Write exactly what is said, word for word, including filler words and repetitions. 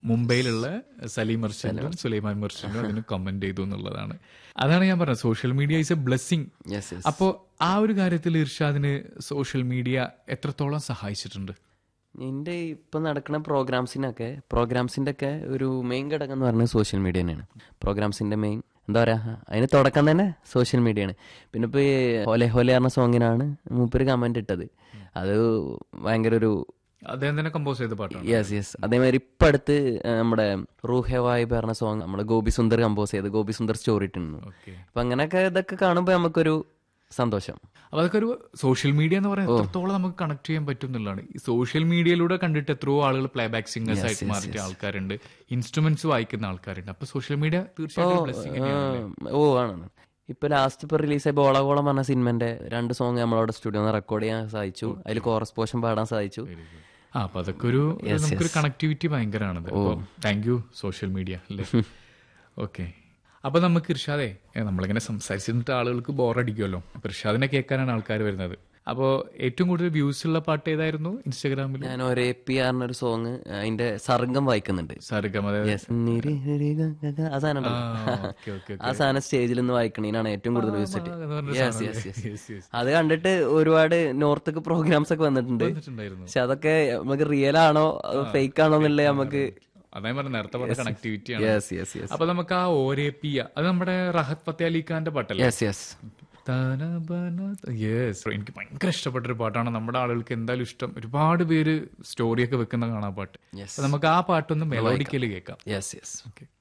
മുംബൈയിലുള്ള സലീം മെർച്ചന്റും സുലൈമാൻ മെർച്ചന്റും അതിന് കമന്റ് ചെയ്തു എന്നുള്ളതാണ്. അതാണ് ഞാൻ പറഞ്ഞത്, social media is A blessing. അപ്പോ ആ ഒരു കാര്യത്തിൽ ഇർഷാദിന് സോഷ്യൽ മീഡിയ എത്രത്തോളം സഹായിച്ചിട്ടുണ്ട്? എൻ്റെ ഇപ്പം നടക്കുന്ന പ്രോഗ്രാംസിനൊക്കെ പ്രോഗ്രാംസിൻ്റെ ഒക്കെ ഒരു മെയിൻ ഘടകം എന്ന് പറയുന്നത് സോഷ്യൽ മീഡിയ തന്നെയാണ്. പ്രോഗ്രാംസിൻ്റെ മെയിൻ എന്താ പറയുക, അതിന് തുടക്കം തന്നെ സോഷ്യൽ മീഡിയയാണ്. പിന്നെ ഇപ്പോൾ ഈ ഹോലെ ഹോലെ പറഞ്ഞ സോങ്ങിനാണ് മൂപ്പര് കമന്റ് ഇട്ടത്. അത് ഭയങ്കര ഒരു അദ്ദേഹം തന്നെ കമ്പോസ് ചെയ്ത പാട്ടാണ്. യെസ് യെസ് അതേമാതിരി ഇപ്പം അടുത്ത് നമ്മുടെ റൂഹെ വായ് പറഞ്ഞ സോങ് നമ്മുടെ ഗോപി സുന്ദർ കമ്പോസ് ചെയ്ത് ഗോപി സുന്ദർ സ്റ്റോറി ഇട്ടിരുന്നു. അപ്പം അങ്ങനെയൊക്കെ ഇതൊക്കെ കാണുമ്പോൾ നമുക്കൊരു സന്തോഷം. അപ്പൊ അതൊക്കെ ഒരു സോഷ്യൽ മീഡിയ എന്ന് പറയുന്നത് എത്രത്തോളം നമുക്ക് കണക്ട് ചെയ്യാൻ പറ്റും എന്നുള്ളതാണ്. ഈ സോഷ്യൽ മീഡിയയിലൂടെ കണ്ടിട്ട് എത്രയോ ആളുകൾ പ്ലേ ബാക്ക് സിംഗേഴ്സ് ആയിട്ട് മാറിയ ആൾക്കാരുണ്ട്, ഇൻസ്ട്രുമെന്റ്സ് വായിക്കുന്ന ആൾക്കാരുണ്ട്. അപ്പൊ സോഷ്യൽ മീഡിയ തീർച്ചയായിട്ടും ഓ ആണ്. ഇപ്പൊ ലാസ്റ്റ് ഇപ്പൊ റിലീസായ ബോളഗോളം പറഞ്ഞ സിനിമന്റെ രണ്ട് സോങ് നമ്മളവിടെ സ്റ്റുഡിയോന്ന് റെക്കോർഡ് ചെയ്യാൻ സാധിച്ചു. അതിൽ കോറസ് പോർഷൻ പാടാൻ സാധിച്ചു. ആ അപ്പൊ അതൊക്കെ ഒരു നമുക്കൊരു കണക്ടിവിറ്റി ഭയങ്കരമാണ്. താങ്ക് യു സോഷ്യൽ മീഡിയ അല്ലേ. ഓക്കെ, അപ്പൊ നമുക്ക് ഇർഷാദേ, നമ്മളിങ്ങനെ സംസാരിച്ചിട്ട് ആളുകൾക്ക് ബോറടിക്കുമല്ലോ. അപ്പൊ ഇർഷാദിനെ കേൾക്കാനാണ് ആൾക്കാർ വരുന്നത്. അപ്പോൾ ഏറ്റവും കൂടുതൽ വ്യൂസ് ഉള്ള പാട്ട് ഏതായിരുന്നു ഇൻസ്റ്റാഗ്രാമിൽ? ഞാൻ ഒരു എ പി ആറിനൊരു സോങ് അതിന്റെ സർഗം വായിക്കുന്നുണ്ട്. സർഗം ആ സാധനം ആ സാധനം സ്റ്റേജിൽ നിന്ന് വായിക്കണേനാണ് ഏറ്റവും കൂടുതൽ വ്യൂസ് കിട്ടി. അത് കണ്ടിട്ട് ഒരുപാട് നോർത്തൊക്കെ പ്രോഗ്രാംസ് ഒക്കെ വന്നിട്ടുണ്ട്. പക്ഷെ അതൊക്കെ നമുക്ക് റിയൽ ആണോ ഫേക്ക് ആണോ എന്നുള്ളത് നമുക്ക് അതായത് പറഞ്ഞ നേരത്തെ പറഞ്ഞ കണക്ടിവിറ്റി ആണ്. അപ്പൊ നമുക്ക് ആ ഓരേ പിയ അത് നമ്മുടെ റഹത് ഫത്തേ അലി ഖാന്റെ പാട്ടല്ലേ? യെസ്, എനിക്ക് ഭയങ്കര ഇഷ്ടപ്പെട്ടൊരു പാട്ടാണ്. നമ്മുടെ ആളുകൾക്ക് എന്തായാലും ഇഷ്ടം. ഒരുപാട് പേര് സ്റ്റോറിയൊക്കെ വെക്കുന്ന കാണാൻ പാട്ട്. നമുക്ക് ആ പാട്ടൊന്ന് മെലോഡിക്കല് കേൾക്കാം. Yes yes okay.